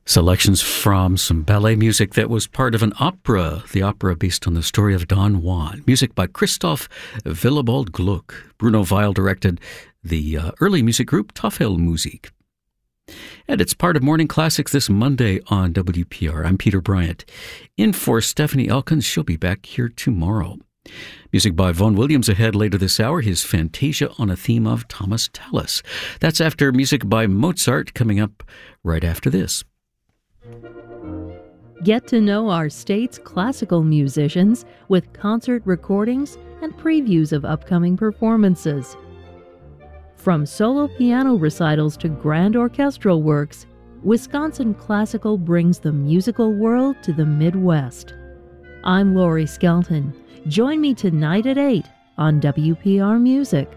Selections from some ballet music that was part of an opera, the opera based on the story of Don Juan. Music by Christoph Willibald Gluck. Bruno Weil directed the early music group Tafelmusik. And it's part of Morning Classics this Monday on WPR. I'm Peter Bryant. In for Stephanie Elkins. She'll be back here tomorrow. Music by Vaughan Williams ahead later this hour, his Fantasia on a theme of Thomas Tallis. That's after music by Mozart coming up right after this. Get to know our state's classical musicians with concert recordings and previews of upcoming performances. From solo piano recitals to grand orchestral works, Wisconsin Classical brings the musical world to the Midwest. I'm Lori Skelton. Join me tonight at 8 on WPR Music.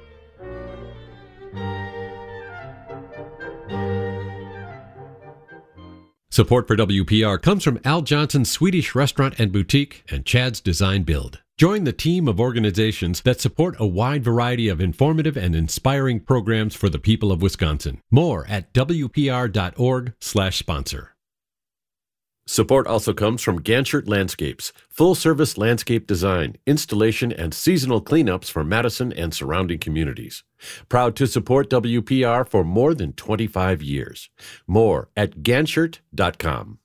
Support for WPR comes from Al Johnson's Swedish Restaurant and Boutique and Chad's Design Build. Join the team of organizations that support a wide variety of informative and inspiring programs for the people of Wisconsin. More at WPR.org/sponsor. Support also comes from Ganchert Landscapes, full-service landscape design, installation, and seasonal cleanups for Madison and surrounding communities. Proud to support WPR for more than 25 years. More at Ganchert.com.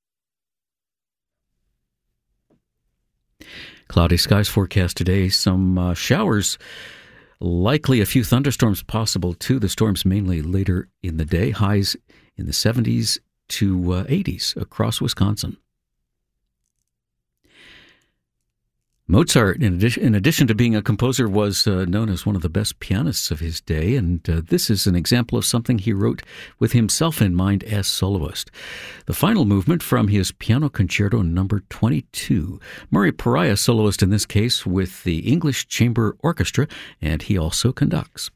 Cloudy skies forecast today. Some showers, likely a few thunderstorms possible too. The storms mainly later in the day. Highs in the 70s to 80s across Wisconsin. Mozart, in addition to being a composer, was known as one of the best pianists of his day, and this is an example of something he wrote with himself in mind as soloist. The final movement from his Piano Concerto number 22. Murray Pariah, soloist in this case with the English Chamber Orchestra, and he also conducts.